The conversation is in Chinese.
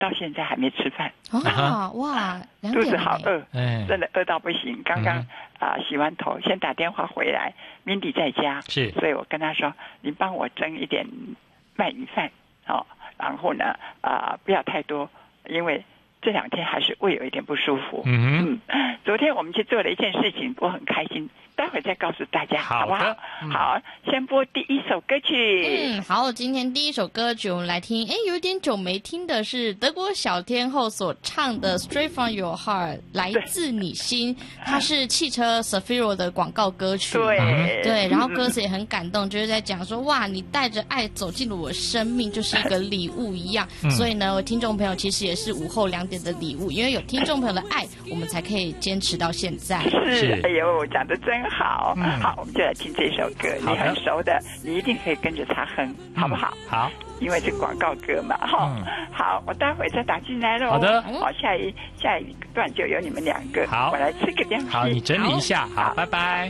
到现在还没吃饭。 哇， 肚子好饿，真的饿到不行。刚刚洗完头，先打电话回来，Mindy 在家， 是， 所以我跟他说，你帮我蒸一点麦米饭，然后呢，不要太多，因为这2天还是胃有一点不舒服。昨天我们去做了一件事情，我很开心。待会再告诉大家，好不好？好，先播第一首歌曲。 好，今天第一首歌曲我们来听，有点久没听的是德国小天后所唱的《Straight from Your Heart》，来自你心。它是汽车 Safiro 的广告歌曲，对，然后歌词也很感动，就是在讲说，哇，你带着爱走进了我生命，就是一个礼物一样。所以呢，我听众朋友其实也是午后2点的礼物，因为有听众朋友的爱，我们才可以坚持到现在。 是，哎呦，讲得真好。好，我们就来听这首歌，你很熟的，你一定可以跟着他哼，好不好？ 好， 因为是广告歌嘛，好，我待会再打进来喽。 好的， 好，下一段就由你们2个。 好， 我来吃个点心。 好，你整理一下。好，拜拜。